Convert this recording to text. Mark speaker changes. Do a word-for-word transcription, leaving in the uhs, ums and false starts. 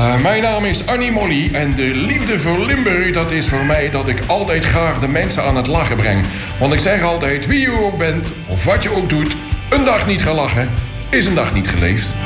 Speaker 1: Uh, mijn naam is Annie Molly en de liefde voor Limburg, dat is voor mij dat ik altijd graag de mensen aan het lachen breng. Want ik zeg altijd, wie je ook bent, of wat je ook doet, een dag niet gelachen, is een dag niet geleefd.